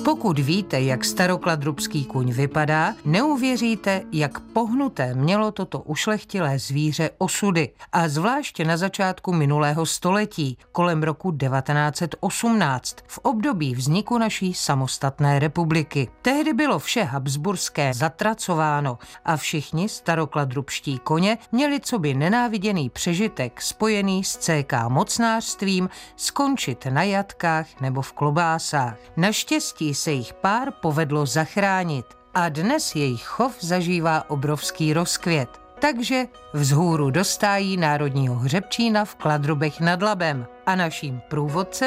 Pokud víte, jak starokladrubský kůň vypadá, neuvěříte, jak pohnuté mělo toto ušlechtilé zvíře osudy. A zvláště na začátku minulého století, kolem roku 1918, v období vzniku naší samostatné republiky. Tehdy bylo vše habsburské zatracováno a všichni starokladrubští koně měli coby nenáviděný přežitek spojený s CK mocnářstvím skončit na jatkách nebo v klobásách. Naštěstí se jich pár povedlo zachránit a dnes jejich chov zažívá obrovský rozkvět. Takže vzhůru dostájí národního hřebčína v Kladrubech nad Labem a naším průvodcem